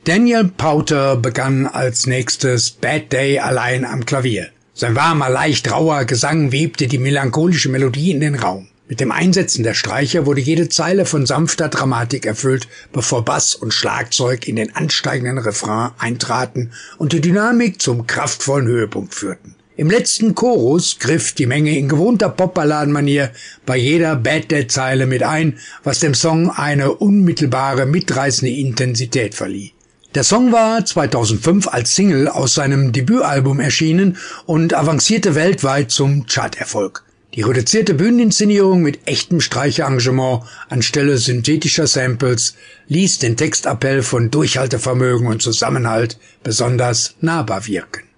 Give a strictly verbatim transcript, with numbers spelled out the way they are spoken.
Daniel Powter begann als nächstes Bad Day allein am Klavier. Sein warmer, leicht rauer Gesang webte die melancholische Melodie in den Raum. Mit dem Einsetzen der Streicher wurde jede Zeile von sanfter Dramatik erfüllt, bevor Bass und Schlagzeug in den ansteigenden Refrain eintraten und die Dynamik zum kraftvollen Höhepunkt führten. Im letzten Chorus griff die Menge in gewohnter Popballadenmanier bei jeder Bad Day-Zeile mit ein, was dem Song eine unmittelbare, mitreißende Intensität verlieh. Der Song war zweitausendfünf als Single aus seinem Debütalbum erschienen und avancierte weltweit zum Charterfolg. Die reduzierte Bühneninszenierung mit echtem Streicherarrangement anstelle synthetischer Samples ließ den Textappell von Durchhaltevermögen und Zusammenhalt besonders nahbar wirken.